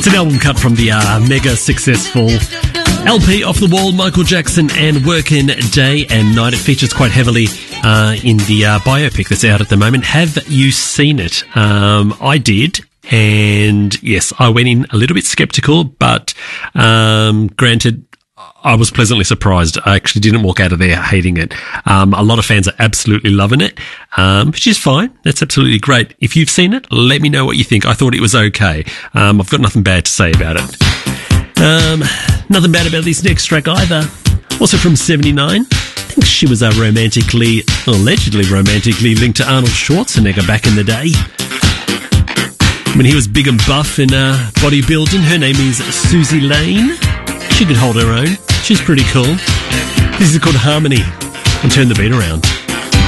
It's an album cut from the mega successful LP Off the Wall, Michael Jackson and Workin' Day and Night. It features quite heavily in the biopic that's out at the moment. Have you seen it? I did. And yes, I went in a little bit skeptical, but granted, I was pleasantly surprised. I actually didn't walk out of there hating it. A lot of fans are absolutely loving it, which is fine. That's absolutely great. If you've seen it, let me know what you think. I thought it was okay. I've got nothing bad to say about it. Nothing bad about this next track either. Also from 79. I think she was allegedly romantically linked to Arnold Schwarzenegger back in the day, when he was big and buff in bodybuilding. Her name is Susie Lane. She could hold her own. She's pretty cool. This is called Harmony. And turn the beat around.